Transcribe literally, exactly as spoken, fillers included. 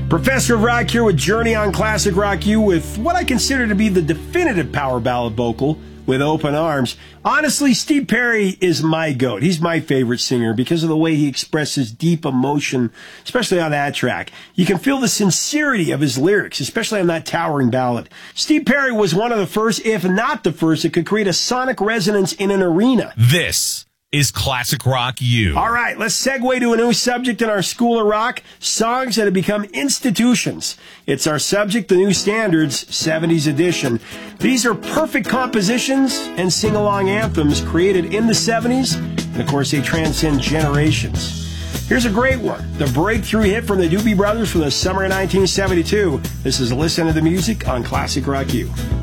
Professor of Rock here with Journey on Classic Rock U with what I consider to be the definitive power ballad vocal with Open Arms. Honestly, Steve Perry is my goat. He's my favorite singer because of the way he expresses deep emotion, especially on that track. You can feel the sincerity of his lyrics, especially on that towering ballad. Steve Perry was one of the first, if not the first, that could create a sonic resonance in an arena. This is Classic Rock U. All right, let's segue to a new subject in our School of Rock, songs that have become institutions. It's our subject, the new standards, seventies edition. These are perfect compositions and sing-along anthems created in the seventies, and of course they transcend generations. Here's a great one, the breakthrough hit from the Doobie Brothers from the summer of nineteen seventy-two. This is Listen to the Music on Classic Rock U.